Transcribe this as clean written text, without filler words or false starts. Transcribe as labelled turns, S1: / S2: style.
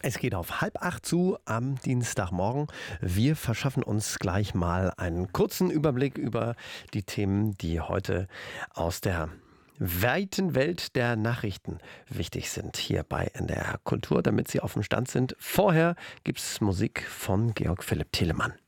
S1: Es geht auf 7:30 zu am Dienstagmorgen. Wir verschaffen uns gleich mal einen kurzen Überblick über die Themen, die heute aus der weiten Welt der Nachrichten wichtig sind, hier bei NDR Kultur, damit Sie auf dem Stand sind. Vorher gibt's Musik von Georg Philipp Telemann.